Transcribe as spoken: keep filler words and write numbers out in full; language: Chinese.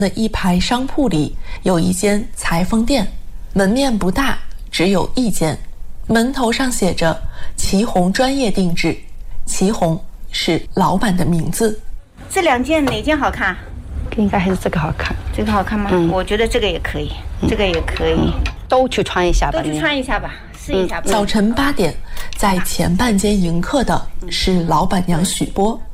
的一排商铺里有一间裁缝店，门面不大，只有一间，门头上写着祁红专业定制，祁红是老板的名字。 这两件哪件好看？ 应该还是这个好看。 这个好看吗？嗯，我觉得这个也可以，嗯、这个也可以、嗯， 都去穿一下吧， 都去穿一下吧，试一下吧。 早晨八点，在前半间迎客的是老板娘许波。